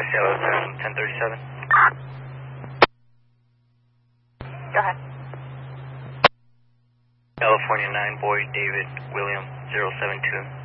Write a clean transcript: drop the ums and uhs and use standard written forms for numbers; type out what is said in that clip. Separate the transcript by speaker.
Speaker 1: Cielo 1037.
Speaker 2: Go ahead.
Speaker 1: California 9, Boy David William 072.